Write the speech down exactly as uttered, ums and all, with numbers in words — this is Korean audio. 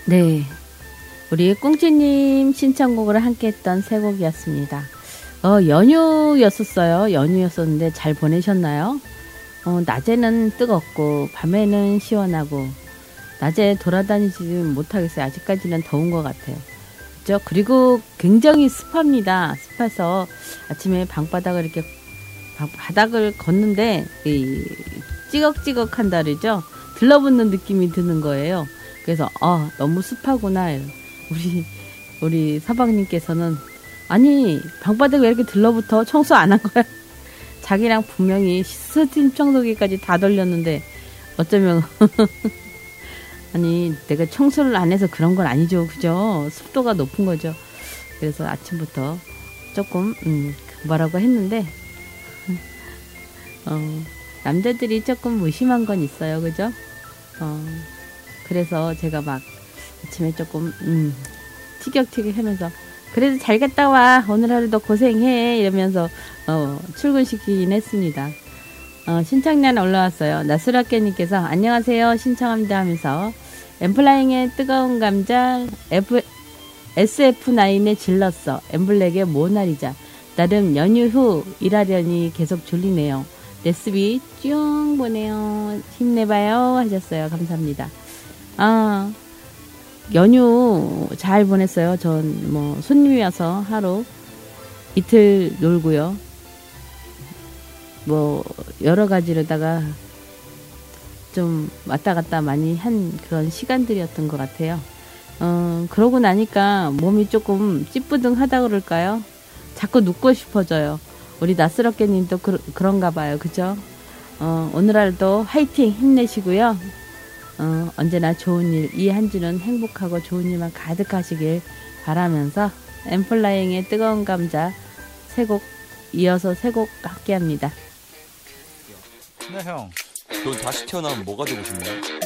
네, 우리 꽁찌님 신청곡으로 함께했던 세 곡이었습니다. 어, 연휴였었어요. 연휴였었는데 잘 보내셨나요? 어, 낮에는 뜨겁고 밤에는 시원하고 낮에 돌아다니지 못하겠어요. 아직까지는 더운 것 같아요. 그죠? 그리고 굉장히 습합니다. 습해서 아침에 방바닥을 이렇게 바닥을 걷는데 이 찌걱찌걱한다 그러죠? 들러붙는 느낌이 드는 거예요. 그래서 아 너무 습하구나. 우리 우리 서방님께서는 아니 방바닥 왜 이렇게 들러붙어? 청소 안 한 거야? 자기랑 분명히 스팀 청소기까지 다 돌렸는데 어쩌면 아니 내가 청소를 안 해서 그런 건 아니죠. 그죠? 습도가 높은 거죠. 그래서 아침부터 조금 음, 뭐라고 했는데 어, 남자들이 조금 무심한 건 있어요. 그죠? 어, 그래서 제가 막 아침에 조금 음, 티격태격 하면서 그래도 잘 갔다 와. 오늘 하루도 고생해. 이러면서 어, 출근시키긴 했습니다. 어, 신청란 올라왔어요. 나스라케님께서 안녕하세요. 신청합니다 하면서 엠플라잉의 뜨거운 감자 F, 에스에프나인의 질렀어. 엠블랙의 모나리자. 나름 연휴 후 일하려니 계속 졸리네요. 레시피 쭉 보내요. 힘내봐요 하셨어요. 감사합니다. 아 연휴 잘 보냈어요. 전 뭐 손님이 와서 하루 이틀 놀고요. 뭐 여러 가지로다가 좀 왔다 갔다 많이 한 그런 시간들이었던 것 같아요. 어, 그러고 나니까 몸이 조금 찌뿌둥하다 그럴까요? 자꾸 눕고 싶어져요. 우리 나스럽게님도 그, 그런가 봐요. 그죠? 어, 오늘 하루도 화이팅 힘내시고요. 어, 언제나 좋은 일, 이 한 주는 행복하고 좋은 일만 가득하시길 바라면서 엠플라잉의 뜨거운 감자 세 곡 이어서 세 곡 함께 합니다. 네, 형. 넌 다시 태어나면 뭐가 되고 싶냐?